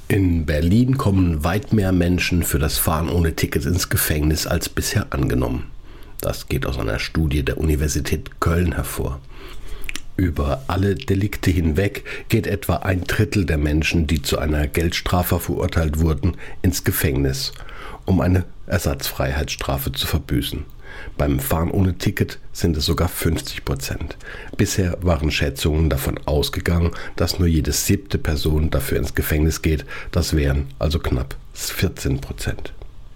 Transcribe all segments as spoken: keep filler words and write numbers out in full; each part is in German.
In Berlin kommen weit mehr Menschen für das Fahren ohne Ticket ins Gefängnis als bisher angenommen. Das geht aus einer Studie der Universität Köln hervor. Über alle Delikte hinweg geht etwa ein Drittel der Menschen, die zu einer Geldstrafe verurteilt wurden, ins Gefängnis, um eine Ersatzfreiheitsstrafe zu verbüßen. Beim Fahren ohne Ticket sind es sogar fünfzig Prozent. Bisher waren Schätzungen davon ausgegangen, dass nur jede siebte Person dafür ins Gefängnis geht. Das wären also knapp vierzehn Prozent.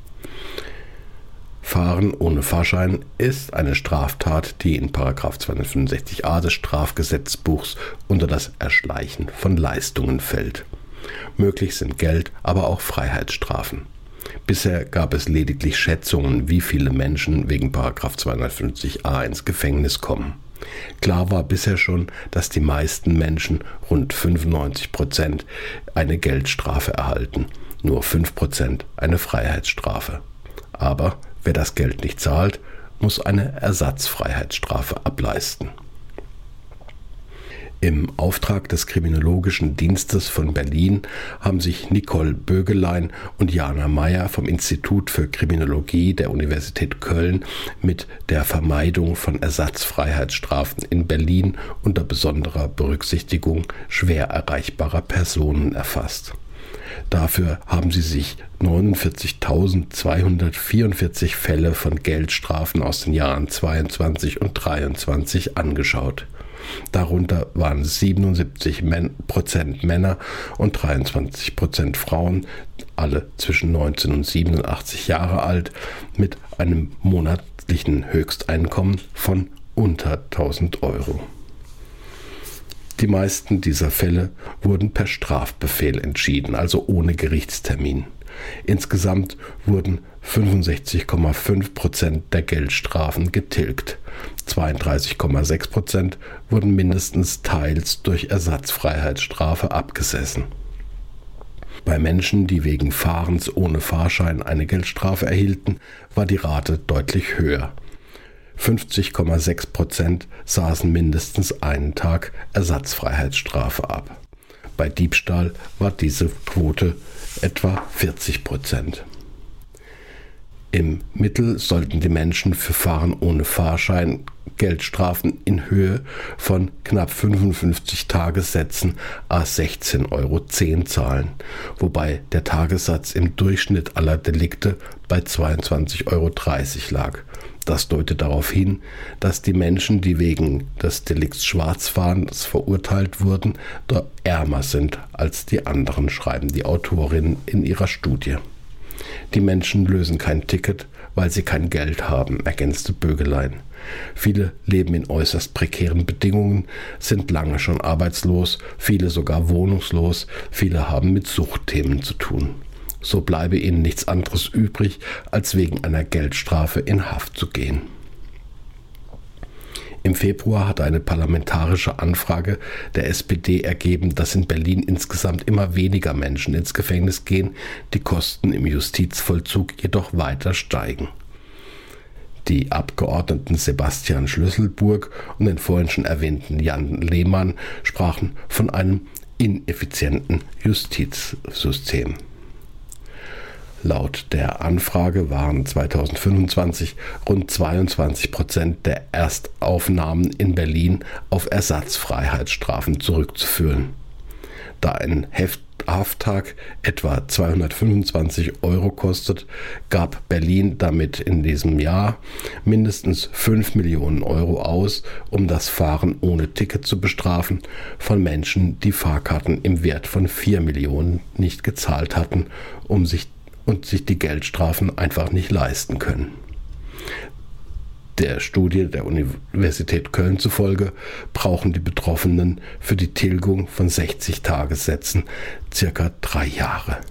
Fahren ohne Fahrschein ist eine Straftat, die in Paragraph zweihundertfünfundsechzig a des Strafgesetzbuchs unter das Erschleichen von Leistungen fällt. Möglich sind Geld-, aber auch Freiheitsstrafen. Bisher gab es lediglich Schätzungen, wie viele Menschen wegen Paragraph zweihundertfünfzig a ins Gefängnis kommen. Klar war bisher schon, dass die meisten Menschen, rund fünfundneunzig Prozent, eine Geldstrafe erhalten, nur fünf Prozent eine Freiheitsstrafe. Aber wer das Geld nicht zahlt, muss eine Ersatzfreiheitsstrafe ableisten. Im Auftrag des Kriminologischen Dienstes von Berlin haben sich Nicole Bögelein und Jana Meyer vom Institut für Kriminologie der Universität Köln mit der Vermeidung von Ersatzfreiheitsstrafen in Berlin unter besonderer Berücksichtigung schwer erreichbarer Personen erfasst. Dafür haben sie sich neunundvierzigtausendzweihundertvierundvierzig Fälle von Geldstrafen aus den Jahren zweiundzwanzig und dreiundzwanzig angeschaut. Darunter waren siebenundsiebzig Prozent Männer und dreiundzwanzig Prozent Frauen, alle zwischen neunzehn und siebenundachtzig Jahre alt, mit einem monatlichen Höchsteinkommen von unter tausend Euro. Die meisten dieser Fälle wurden per Strafbefehl entschieden, also ohne Gerichtstermin. Insgesamt wurden fünfundsechzig Komma fünf Prozent der Geldstrafen getilgt. zweiunddreißig Komma sechs Prozent wurden mindestens teils durch Ersatzfreiheitsstrafe abgesessen. Bei Menschen, die wegen Fahrens ohne Fahrschein eine Geldstrafe erhielten, war die Rate deutlich höher. fünfzig Komma sechs Prozent saßen mindestens einen Tag Ersatzfreiheitsstrafe ab. Bei Diebstahl war diese Quote etwa vierzig Prozent. Im Mittel sollten die Menschen für Fahren ohne Fahrschein Geldstrafen in Höhe von knapp fünfundfünfzig Tagessätzen à sechzehn Euro zehn zahlen, wobei der Tagessatz im Durchschnitt aller Delikte bei zweiundzwanzig Euro dreißig lag. Das deutet darauf hin, dass die Menschen, die wegen des Delikts Schwarzfahrens verurteilt wurden, dort ärmer sind als die anderen, schreiben die Autorinnen in ihrer Studie. Die Menschen lösen kein Ticket, weil sie kein Geld haben, ergänzte Bögelein. Viele leben in äußerst prekären Bedingungen, sind lange schon arbeitslos, viele sogar wohnungslos, viele haben mit Suchtthemen zu tun. So bleibe ihnen nichts anderes übrig, als wegen einer Geldstrafe in Haft zu gehen. Im Februar hatte eine parlamentarische Anfrage der S P D ergeben, dass in Berlin insgesamt immer weniger Menschen ins Gefängnis gehen, die Kosten im Justizvollzug jedoch weiter steigen. Die Abgeordneten Sebastian Schlüsselburg und den vorhin schon erwähnten Jan Lehmann sprachen von einem ineffizienten Justizsystem. Laut der Anfrage waren zweitausendfünfundzwanzig rund zweiundzwanzig Prozent der Erstaufnahmen in Berlin auf Ersatzfreiheitsstrafen zurückzuführen. Da ein Hafttag etwa zweihundertfünfundzwanzig Euro kostet, gab Berlin damit in diesem Jahr mindestens fünf Millionen Euro aus, um das Fahren ohne Ticket zu bestrafen von Menschen, die Fahrkarten im Wert von vier Millionen nicht gezahlt hatten, um sich und sich die Geldstrafen einfach nicht leisten können. Der Studie der Universität Köln zufolge brauchen die Betroffenen für die Tilgung von sechzig Tagessätzen circa drei Jahre.